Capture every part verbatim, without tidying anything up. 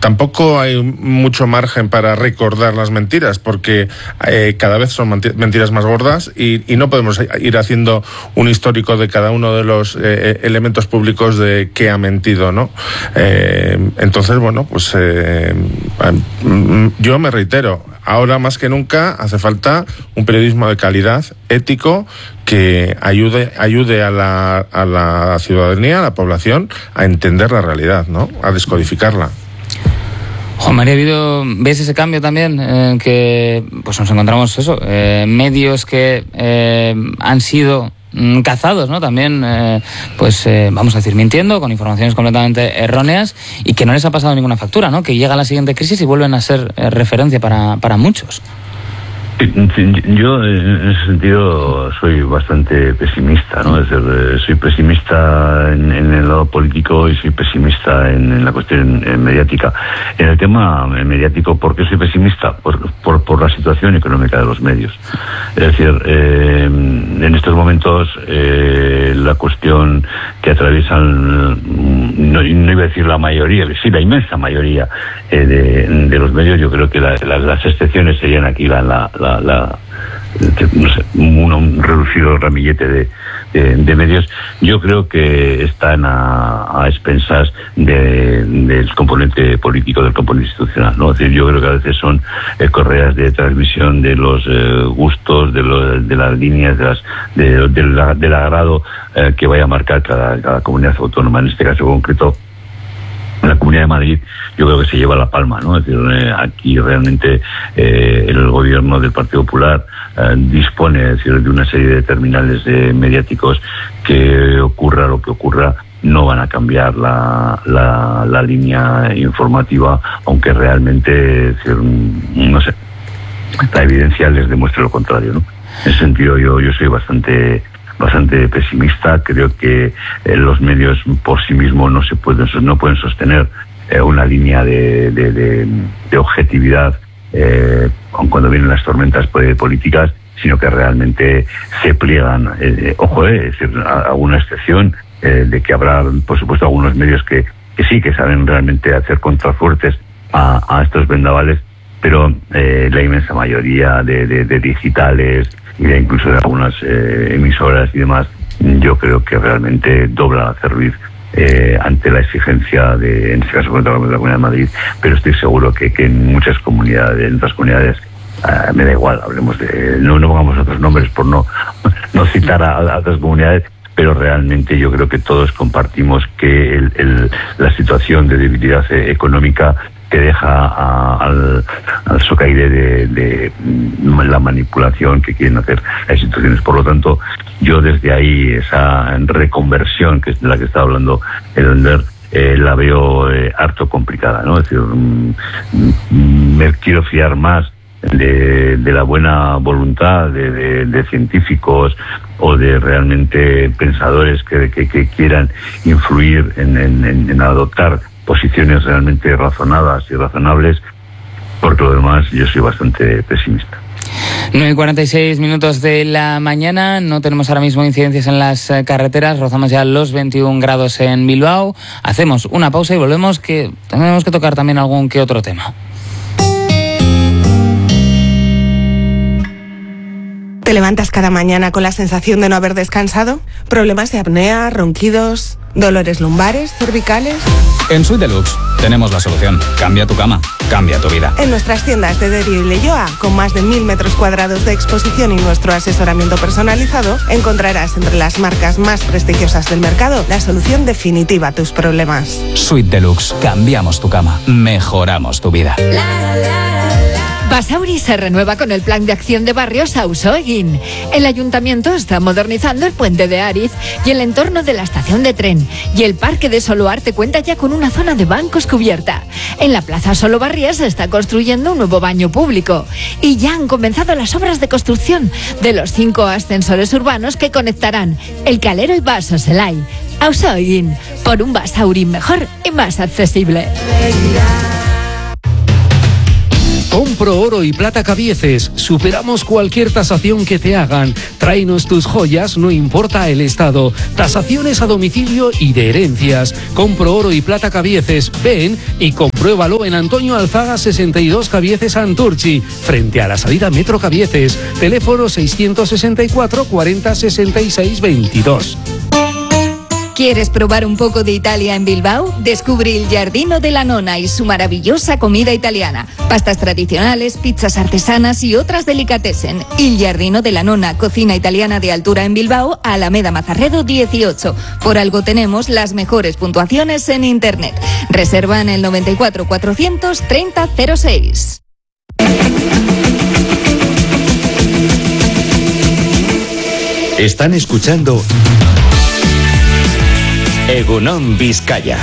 tampoco hay mucho margen para recordar las mentiras, porque eh, cada vez son mentiras más gordas y, y no podemos ir haciendo un histórico de cada uno de los eh, elementos públicos de qué ha mentido, ¿no? Eh, entonces, bueno, pues eh, yo me reitero, ahora más que nunca hace falta un periodismo de calidad, ético, que ayude ayude a la, a la ciudadanía, a la población, a entender la realidad, ¿no? A descodificarla. Juan María, ¿ha habido, ves ese cambio también en que pues nos encontramos eso, eh, medios que eh, han sido mm, cazados, ¿no? También, eh, pues eh, vamos a decir, mintiendo, con informaciones completamente erróneas y que no les ha pasado ninguna factura, ¿no? Que llega la siguiente crisis y vuelven a ser eh, referencia para, para muchos. Yo en ese sentido soy bastante pesimista, ¿no? Es decir, soy pesimista en, en el lado político y soy pesimista en, en la cuestión en mediática. En el tema mediático, ¿por qué soy pesimista? Por, por, por la situación económica de los medios. Es decir, eh, en estos momentos eh, la cuestión que atraviesan, no, no iba a decir la mayoría, sí, la inmensa mayoría eh, de, de los medios, yo creo que la, la, las excepciones serían aquí la, la, la La, no sé, un, un reducido ramillete de, de, de medios. Yo creo que están a, a expensas de, del componente político, del componente institucional, ¿no? Es decir, yo creo que a veces son eh, correas de transmisión de los eh, gustos, de, los, de las líneas, de las, de, de la, del agrado eh, que vaya a marcar cada, cada comunidad autónoma. En este caso concreto, la Comunidad de Madrid, yo creo que se lleva la palma, ¿no? Es decir, eh, aquí realmente eh, el gobierno del Partido Popular eh, dispone, es decir, de una serie de terminales eh, mediáticos que ocurra lo que ocurra, no van a cambiar la, la, la línea informativa, aunque realmente, es decir, no sé, la evidencia les demuestre lo contrario, ¿no? En ese sentido yo, yo soy bastante... bastante pesimista. Creo que eh, los medios por sí mismos no se pueden no pueden sostener eh, una línea de, de, de, de objetividad eh, cuando vienen las tormentas políticas, sino que realmente se pliegan. Eh, ojo, eh, es decir, alguna excepción eh, de que habrá, por supuesto, algunos medios que, que sí que saben realmente hacer contrafuertes a, a estos vendavales, pero eh, la inmensa mayoría de, de, de digitales y de incluso de algunas eh, emisoras y demás, yo creo que realmente dobla la cerviz eh, ante la exigencia de, en este caso, contra la Comunidad de Madrid, pero estoy seguro que, que en muchas comunidades, en otras comunidades, eh, me da igual, hablemos de, no, no pongamos otros nombres por no, no citar a, a otras comunidades, pero realmente yo creo que todos compartimos que el, el, la situación de debilidad económica que deja a, al, al socaire de, de la manipulación que quieren hacer las instituciones. Por lo tanto, yo desde ahí esa reconversión que es de la que está hablando el Ender, eh, la veo eh, harto complicada, ¿no? Es decir, mm, me quiero fiar más de, de la buena voluntad de, de, de científicos o de realmente pensadores que, que, que quieran influir en, en, en adoptar posiciones realmente razonadas y razonables, porque lo demás yo soy bastante pesimista. nueve y cuarenta y seis minutos de la mañana, no tenemos ahora mismo incidencias en las carreteras, rozamos ya los veintiún grados en Bilbao, hacemos una pausa y volvemos, que tenemos que tocar también algún que otro tema. ¿Te levantas cada mañana con la sensación de no haber descansado? ¿Problemas de apnea, ronquidos, dolores lumbares, cervicales? En Suite Deluxe tenemos la solución. Cambia tu cama, cambia tu vida. En nuestras tiendas de Derio y Leioa, con más de mil metros cuadrados de exposición y nuestro asesoramiento personalizado, encontrarás entre las marcas más prestigiosas del mercado la solución definitiva a tus problemas. Suite Deluxe. Cambiamos tu cama, mejoramos tu vida. La, la, la. Basauri se renueva con el Plan de Acción de Barrios Ausoegin. El Ayuntamiento está modernizando el puente de Ariz y el entorno de la estación de tren. Y el Parque de Soloarte cuenta ya con una zona de bancos cubierta. En la Plaza Solobarriés se está construyendo un nuevo baño público. Y ya han comenzado las obras de construcción de los cinco ascensores urbanos que conectarán el Calero y Baso Zelai. Ausoegin, por un Basauri mejor y más accesible. Compro oro y plata Cabieces. Superamos cualquier tasación que te hagan. Tráenos tus joyas, no importa el estado. Tasaciones a domicilio y de herencias. Compro oro y plata Cabieces. Ven y compruébalo en Antonio Alzaga sesenta y dos Cabieces Santurchi, frente a la salida Metro Cabieces. Teléfono seiscientos sesenta y cuatro cuarenta sesenta y seis veintidós. ¿Quieres probar un poco de Italia en Bilbao? Descubre Il Giardino della Nonna y su maravillosa comida italiana. Pastas tradicionales, pizzas artesanas y otras delicatessen. Il Giardino della Nonna, cocina italiana de altura en Bilbao, Alameda Mazarredo dieciocho. Por algo tenemos las mejores puntuaciones en Internet. Reserva en el noventa y cuatro cuatrocientos treinta cero seis. Están escuchando Egunon Vizcaya.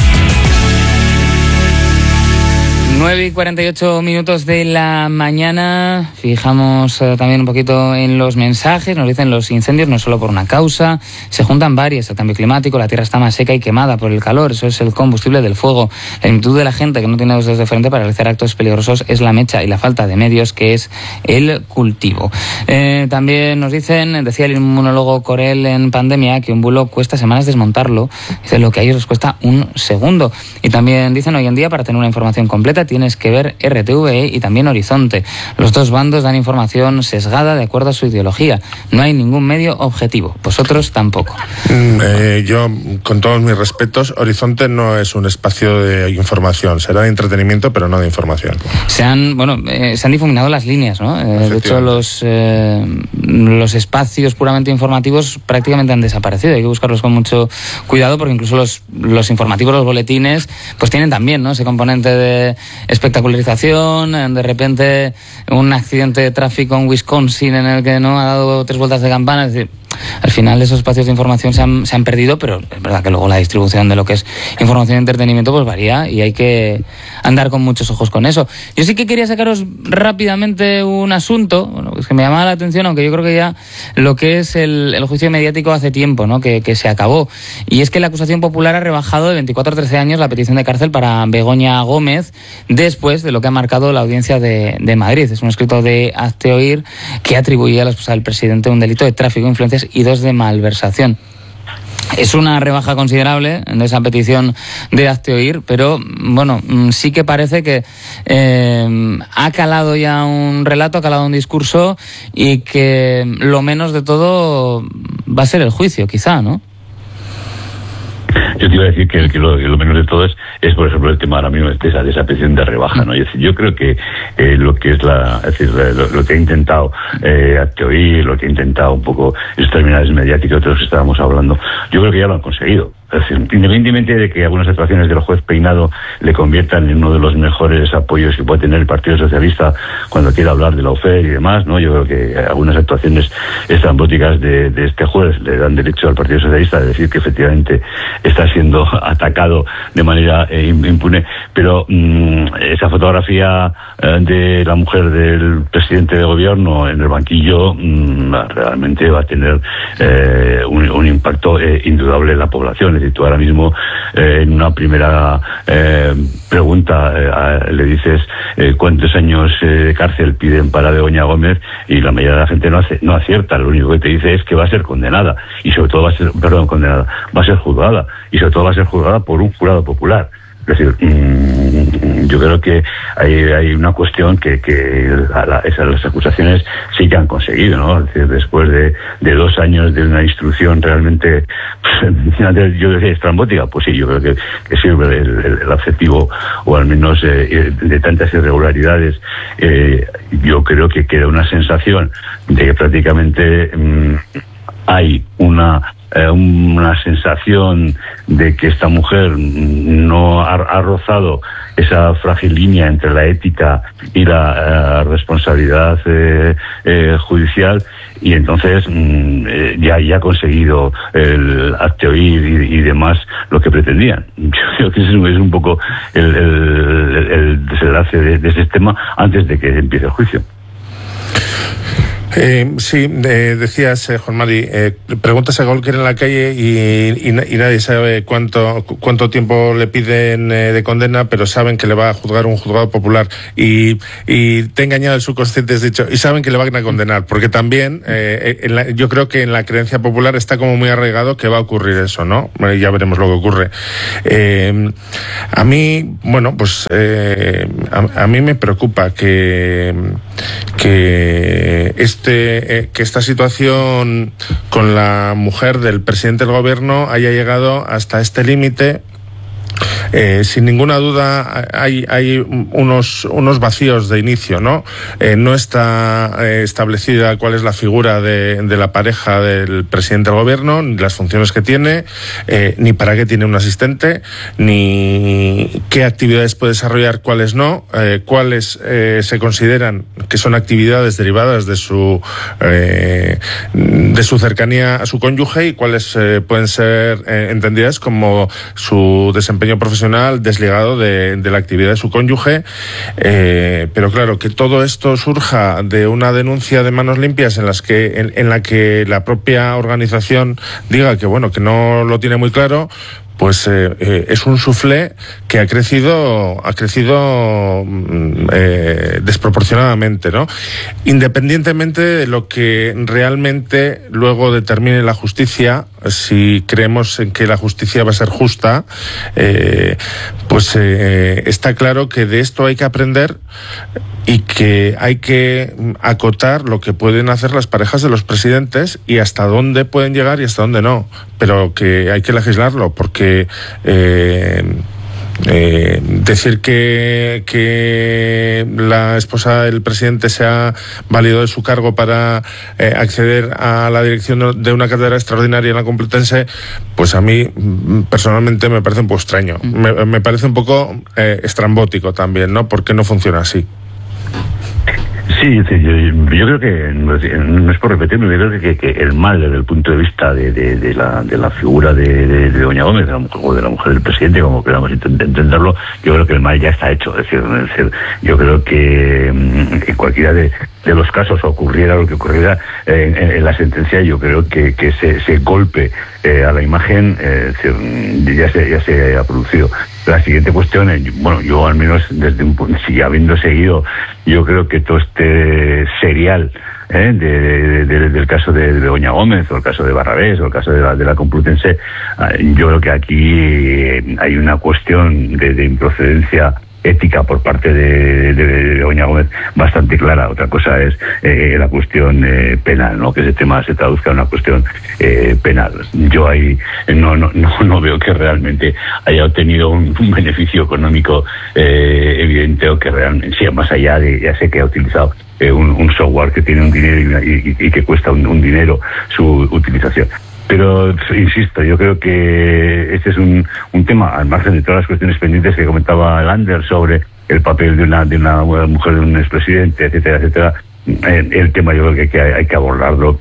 nueve y cuarenta y ocho minutos de la mañana. Fijamos eh, también un poquito en los mensajes. Nos dicen los incendios no solo por una causa, se juntan varias. El cambio climático, la tierra está más seca y quemada por el calor. Eso es el combustible del fuego. La inquietud de la gente que no tiene dedos de frente para realizar actos peligrosos es la mecha, y la falta de medios, que es el cultivo. Eh, también nos dicen, decía el inmunólogo Corel en pandemia, que un bulo cuesta semanas desmontarlo. Dice, lo que a ellos les cuesta un segundo. Y también dicen, hoy en día, para tener una información completa tienes que ver R T V E y también Horizonte. Los dos bandos dan información sesgada de acuerdo a su ideología. No hay ningún medio objetivo. Vosotros tampoco. Mm, eh, yo, con todos mis respetos, Horizonte no es un espacio de información. Será de entretenimiento, pero no de información. Se han, bueno, eh, se han difuminado las líneas, ¿no? Eh, de hecho, los, eh, los espacios puramente informativos prácticamente han desaparecido. Hay que buscarlos con mucho cuidado, porque incluso los, los informativos, los boletines, pues tienen también, ¿no?, ese componente de espectacularización. De repente un accidente de tráfico en Wisconsin en el que no ha dado tres vueltas de campana. Es decir, al final esos espacios de información se han, se han perdido, pero es verdad que luego la distribución de lo que es información y entretenimiento pues varía, y hay que andar con muchos ojos con eso. Yo sí que quería sacaros rápidamente un asunto, bueno, pues que me llamaba la atención, aunque yo creo que ya lo que es el, el juicio mediático hace tiempo, ¿no?, que, que se acabó, y es que la acusación popular ha rebajado de veinticuatro a trece años la petición de cárcel para Begoña Gómez, después de lo que ha marcado la audiencia de, de Madrid. Es un escrito de Hazte Oír que atribuye a la esposa del presidente un delito de tráfico de influencias y dos de malversación. Es una rebaja considerable en esa petición de Hazte Oír, pero bueno, sí que parece que eh, ha calado ya un relato, ha calado un discurso, y que lo menos de todo va a ser el juicio, quizá, ¿no? Yo te iba a decir que, que, lo, que lo menos de todo es, es, por ejemplo, el tema ahora mismo de esa, de esa petición de rebaja, ¿no? Es decir, yo creo que eh, lo que es la, es decir, lo, lo que ha intentado eh, Hazte Oír, lo que ha intentado un poco estos terminales mediáticos de los que estábamos hablando, yo creo que ya lo han conseguido. Es decir, independientemente de que algunas actuaciones del juez Peinado le conviertan en uno de los mejores apoyos que puede tener el Partido Socialista cuando quiera hablar de la U F E y demás, ¿no? Yo creo que algunas actuaciones estrambóticas de, de este juez le dan derecho al Partido Socialista a decir que efectivamente está siendo atacado de manera eh, impune, pero mmm, esa fotografía eh, de la mujer del presidente de gobierno en el banquillo mmm, realmente va a tener eh, un, un impacto eh, indudable en la población. Es decir, tú ahora mismo eh, en una primera eh, pregunta eh, a, le dices eh, cuántos años eh, de cárcel piden para Begoña Gómez, y la mayoría de la gente no, hace, no acierta. Lo único que te dice es que va a ser condenada, y sobre todo va a ser, perdón, condenada, va a ser juzgada, y sobre todo va a ser juzgada por un jurado popular. Es decir, mmm, yo creo que hay, hay una cuestión que, que a la, esas las acusaciones sí que han conseguido, ¿no? Es decir, después de, de dos años de una instrucción realmente, yo decía estrambótica, pues sí, yo creo que, que sirve el, el, el adjetivo, o al menos eh, de tantas irregularidades, eh, yo creo que queda una sensación de que prácticamente mmm, hay una Eh, una sensación de que esta mujer no ha, ha rozado esa frágil línea entre la ética y la eh, responsabilidad eh, eh, judicial, y entonces mm, eh, ya, ya ha conseguido el Hazte Oír y, y demás lo que pretendían. Yo creo que es un, es un poco el, el, el desenlace de, de ese tema antes de que empiece el juicio. Eh, sí, eh, decías, eh, Juan Mari, eh, preguntas a cualquiera en la calle y, y, y nadie sabe cuánto cuánto tiempo le piden eh, de condena, pero saben que le va a juzgar un juzgado popular y, y te ha engañado el subconsciente, has dicho, y saben que le van a condenar, porque también eh, en la, yo creo que en la creencia popular está como muy arraigado que va a ocurrir eso, ¿no? Bueno, ya veremos lo que ocurre. Eh, a mí, bueno, pues eh, a, a mí me preocupa que que este eh, que esta situación con la mujer del presidente del gobierno haya llegado hasta este límite. Eh, sin ninguna duda hay, hay unos, unos vacíos de inicio, ¿no? Eh, no está eh, establecida cuál es la figura de, de la pareja del presidente del gobierno, ni las funciones que tiene, eh, ni para qué tiene un asistente, ni qué actividades puede desarrollar, cuáles no, eh, cuáles eh, se consideran que son actividades derivadas de su eh, de su cercanía a su cónyuge y cuáles eh, pueden ser eh, entendidas como su desempeño profesional desligado de, de la actividad de su cónyuge, eh, pero claro, que todo esto surja de una denuncia de manos limpias en las que en, en la que la propia organización diga que bueno, que no lo tiene muy claro, pues eh, eh, es un suflé que ha crecido ha crecido eh, desproporcionadamente, ¿no? Independientemente de lo que realmente luego determine la justicia, si creemos en que la justicia va a ser justa, eh, pues eh, está claro que de esto hay que aprender y que hay que acotar lo que pueden hacer las parejas de los presidentes y hasta dónde pueden llegar y hasta dónde no, pero que hay que legislarlo, porque eh, eh, decir que, que la esposa del presidente se ha valido de su cargo para eh, acceder a la dirección de una cátedra extraordinaria en la Complutense, pues a mí personalmente me parece un poco extraño, me, me parece un poco eh, estrambótico también, ¿no? Porque no funciona así. Sí, yo, yo creo que, no es por repetirme, yo creo que, que el mal desde el punto de vista de, de, de, la, de la figura de, de, de Doña Gómez, de la mujer, o de la mujer del presidente, como queramos entenderlo, yo creo que el mal ya está hecho. Es decir, es decir yo creo que en cualquiera de, de los casos ocurriera lo que ocurriera en, en, en la sentencia, yo creo que, que ese, ese golpe eh, a la imagen eh, es decir, ya, se, ya se ha producido. La siguiente cuestión, bueno, yo al menos desde un punto, si habiendo seguido, yo creo que todo este serial ¿eh? de, de, de, del caso de, de Doña Gómez, o el caso de Barrabés, o el caso de la, de la Complutense, yo creo que aquí hay una cuestión de, de improcedencia ética por parte de, de, de Doña Gómez bastante clara. Otra cosa es eh, la cuestión eh, penal, ¿no? Que ese tema se traduzca en una cuestión eh, penal. Yo ahí no, no, no, no veo que realmente haya obtenido un, un beneficio económico eh, evidente, o que realmente, sí, más allá de, ya sé que ha utilizado eh, un, un software que tiene un dinero y, y, y que cuesta un, un dinero su utilización. Pero, insisto, yo creo que este es un, un tema, al margen de todas las cuestiones pendientes que comentaba Lander sobre el papel de una, de una mujer, de un expresidente, etcétera, etcétera. El, el tema yo creo que hay que, hay que abordarlo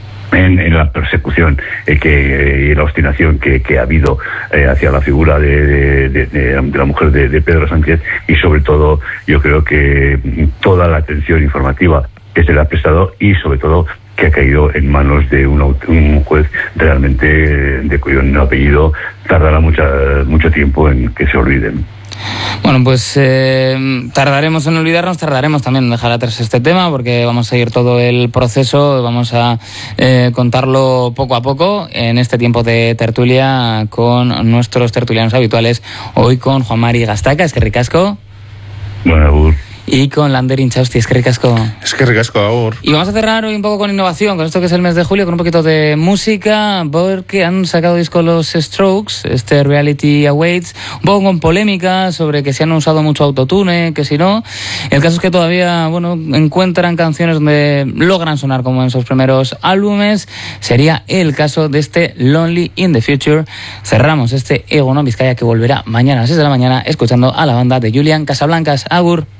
en, en la persecución eh, que, y la obstinación que, que ha habido eh, hacia la figura de, de, de, de la mujer de, de Pedro Sánchez, y sobre todo yo creo que toda la atención informativa que se le ha prestado, y sobre todo que ha caído en manos de un, un juez realmente de cuyo apellido tardará mucha, mucho tiempo en que se olviden. Bueno, pues eh, tardaremos en olvidarnos, tardaremos también en dejar atrás este tema, porque vamos a seguir todo el proceso, vamos a eh, contarlo poco a poco en este tiempo de tertulia con nuestros tertulianos habituales, hoy con Juan Mari Gastaca, es que ricasco. Bueno, Agur. Y con Lander Inchausti, es que ricasco. Es que ricasco, Agur. Y vamos a cerrar hoy un poco con innovación, con esto que es el mes de julio, con un poquito de música, porque han sacado disco los Strokes, este Reality Awaits, un poco con polémica sobre que si han usado mucho autotune, que si no. El caso es que todavía, bueno, encuentran canciones donde logran sonar como en sus primeros álbumes. Sería el caso de este Lonely in the Future. Cerramos este Egunon Vizcaya, que volverá mañana a las seis de la mañana escuchando a la banda de Julian Casablancas. Agur.